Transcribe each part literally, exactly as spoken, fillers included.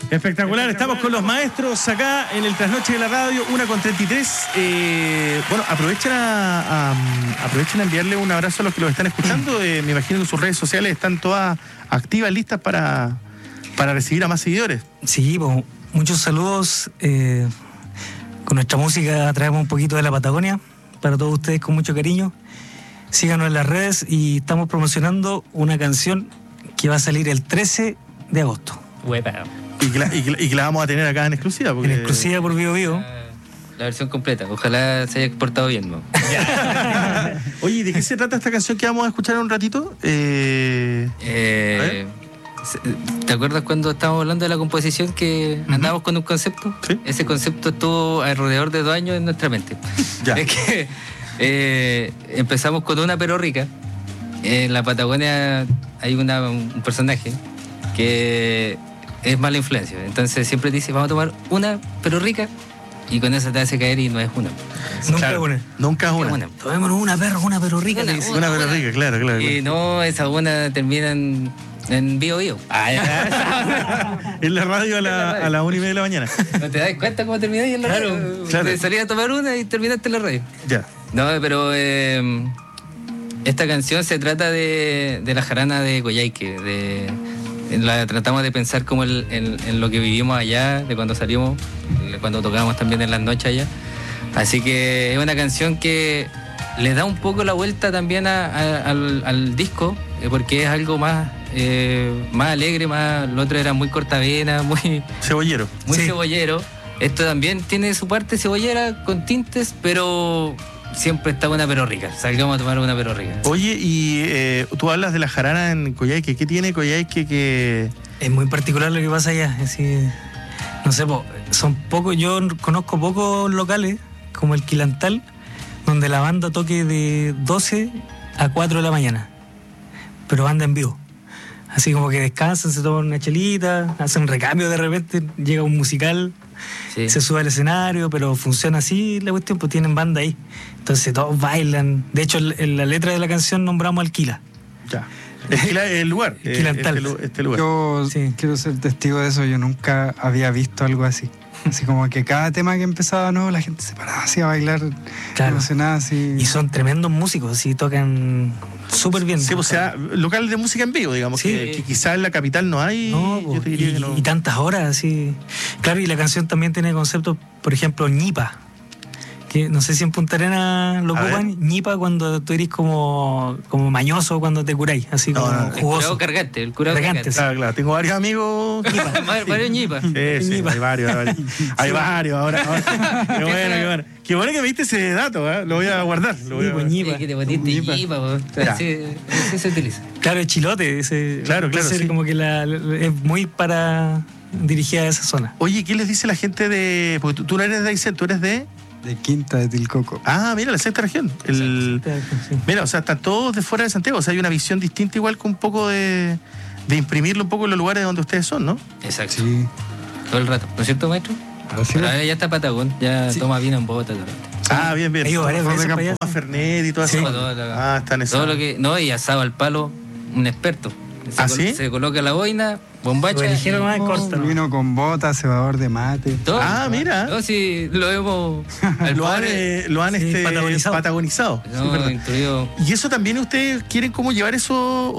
Espectacular, estamos con los maestros acá en el Trasnoche de la Radio, una con treinta y tres. Eh, bueno, aprovechen a, a, aprovechen a enviarle un abrazo a los que los están escuchando. Eh, me imagino que sus redes sociales están todas activas, listas para, para recibir a más seguidores. Sí, pues, muchos saludos. Eh, con nuestra música traemos un poquito de la Patagonia para todos ustedes con mucho cariño. Síganos en las redes y estamos promocionando una canción que va a salir el trece de agosto. Huepa. Y que, la, y, que la, y que la vamos a tener acá en exclusiva. Porque... En exclusiva por Bio Bio. La versión completa. Ojalá se haya exportado bien, ¿no? Oye, ¿de qué se trata esta canción que vamos a escuchar en un ratito? Eh... Eh, ¿Te acuerdas cuando estábamos hablando de la composición que uh-huh. andábamos con un concepto? ¿Sí? Ese concepto estuvo alrededor de dos años en nuestra mente. Ya. Es que eh, empezamos con una pero rica. En la Patagonia hay una, un personaje que es mala influencia. Entonces siempre dice, vamos a tomar una pero rica, y con eso te hace caer y no es una. Nunca claro, una. Nunca es una. una. Tomémonos una perro, una pero rica. Una, una, una, una pero rica, claro, claro. Y no, esa una termina en, en Bio Bio. Ah, en la radio a la, a la una y media de la mañana. ¿No te das cuenta cómo termináis en la claro, radio? Claro. Te salías a tomar una y terminaste en la radio. Ya. No, pero eh, esta canción se trata de, de la jarana de Coyhaique. De, la tratamos de pensar como el, en, en lo que vivimos allá, de cuando salimos, cuando tocábamos también en las noches allá. Así que es una canción que le da un poco la vuelta también a, a, al, al disco, porque es algo más, eh, más alegre, más, lo otro era muy cortavena, muy cebollero. Muy sí. cebollero. Esto también tiene su parte cebollera con tintes, pero siempre está una pero rica. Salgamos a tomar una pero rica. Oye, y eh, tú hablas de la jarana en Coyhaique. ¿Qué tiene Coyhaique que...? Es muy particular lo que pasa allá. Es decir, no sé, po, son pocos, yo conozco pocos locales, como el Quilantal, donde la banda toque de doce a cuatro de la mañana. Pero banda en vivo. Así como que descansan, se toman una chelita, hacen recambio de repente, llega un musical, sí. Se sube al escenario, pero funciona así la cuestión, pues tienen banda ahí. Entonces todos bailan. De hecho, en la letra de la canción nombramos al Quila. Ya. Esquila es el lugar. Quilantal. Este, este lugar. Yo sí. quiero ser testigo de eso. Yo nunca había visto algo así. Así como que cada tema que empezaba, no, la gente se paraba así a bailar, claro. emocionada así. Y son tremendos músicos, así tocan súper bien. Sí, o sea, local de música en vivo, digamos, sí. que, que quizás en la capital no hay. No, yo te diría y, que no. y tantas horas, así. Claro, y la canción también tiene conceptos, por ejemplo, ñipa. Que no sé si en Punta Arenas lo ocupan, ñipa cuando tú eres como, como mañoso cuando te curáis, así como no, no, jugoso. El curado cargante, el curado cargante. Claro, claro, tengo varios amigos. Ñipa. Varios ñipas. Sí, sí, ñipa. hay varios, hay varios. Hay varios ahora. ahora. Qué bueno, qué bueno. Qué bueno que me diste ese dato, ¿eh? Lo voy a guardar. Lo voy a... pues, ñipa. Sí, que te metiste ñipa, así, así se utiliza. Claro, el chilote, ese. Claro, claro. Sí. Como que la, es muy para dirigida a esa zona. Oye, ¿qué les dice la gente de...? Porque tú, tú no eres de Aysén, tú eres de... De Quinta de Tilcoco. Ah, mira, la sexta región. El... Sí. Mira, o sea, están todos de fuera de Santiago. O sea, hay una visión distinta igual con un poco de... de imprimirlo un poco en los lugares donde ustedes son, ¿no? Exacto. Sí. Todo el rato. ¿No es cierto, maestro? Así Pero es. ahora ya está Patagón, ya Sí. toma vino en Bogotá. Todo. Ah, bien, bien. He ido varias veces para allá. Fernet y todo Sí. eso. Todo lo- Ah, están eso. Todo lo que. No, y asado al palo, un experto. Se ¿Ah, col- sí? Se coloca la boina, bombacha. Lo eligieron y- más corta, ¿no? Vino con bota, cebador de mate. todo. Ah, mira. No, sí, lo vemos. al Lo han, pobre- eh, lo han Sí, este, patagonizado. patagonizado. Sí, No, verdad. incluido. ¿Y eso también ustedes quieren cómo llevar eso o,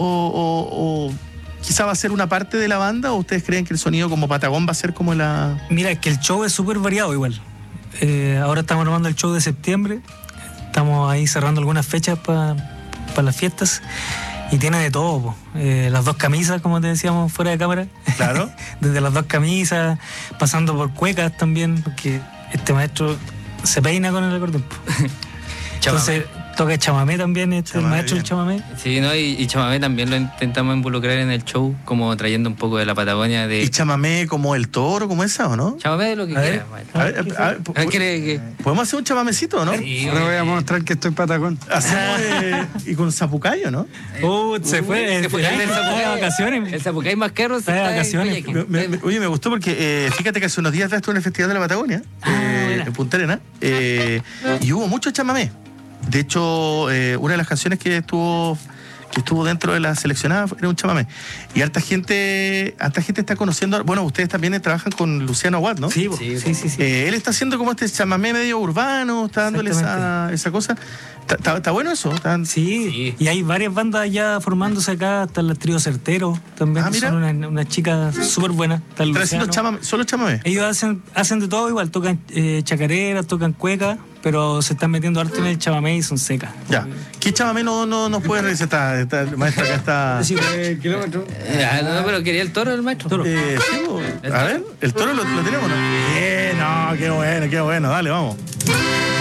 o, o quizá va a ser una parte de la banda o ustedes creen que el sonido como Patagón va a ser como la... Mira, es que el show es súper variado igual. Eh, ahora estamos armando el show de septiembre. Estamos ahí cerrando algunas fechas para pa las fiestas. Y tiene de todo, po. Eh, las dos camisas, como te decíamos, fuera de cámara. Claro. Desde las dos camisas, pasando por cuecas también, porque este maestro se peina con el acordeón, po. Entonces toca chamamé también, este Chamamé, el maestro del bien. chamamé. Sí, ¿no? Y, y chamamé también lo intentamos involucrar en el show, como trayendo un poco de la Patagonia de. ¿Y chamamé como el toro, como esa o no? Chamamé de lo que A ver. quieras, maestro. A ver, a ver, a ver, A ver, ¿quiere que- ¿podemos hacer un chamamecito, no? Sí, Ahora voy a oye. mostrar que estoy patagón. Hacemos, eh, y con zapucayo, ¿no? Uh, se Uy, fue, se fue. está El de Zapucay- vacaciones. El Zapucay más caro Está de vacaciones. Me- me- me- oye, me gustó porque eh, fíjate que hace unos días atrás estuve en el Festival de la Patagonia, Ah, eh, buena. en Punta Arenas, eh, y hubo mucho chamamé. De hecho, eh, una de las canciones que estuvo que estuvo dentro de la seleccionada, era un chamamé. Y harta gente, harta gente está conociendo, bueno, ustedes también trabajan con Luciano Watt, ¿no? Sí, sí, sí. sí, sí. Eh, él está haciendo como este chamamé medio urbano, está dándole esa, esa cosa. ¿Está, está, está bueno eso? ¿Está... Sí, sí, y hay varias bandas ya formándose acá, está el trío Certero también, ah, que son unas una chicas súper buenas. ¿Están haciendo chamamé, solo chamamé? Ellos hacen, hacen de todo igual, tocan eh, chacareras, tocan cuecas, pero se están metiendo harto en el chamamé y son secas. Ya. ¿Qué chamamé no, no, no puede recetar? Está, el maestro acá está... Sí, el kilómetro. Ah, no, pero quería el toro del maestro. Toro. Eh, sí, a ver, ¿el toro lo, lo tenemos, no? Bien, no, qué bueno, qué bueno, dale, vamos.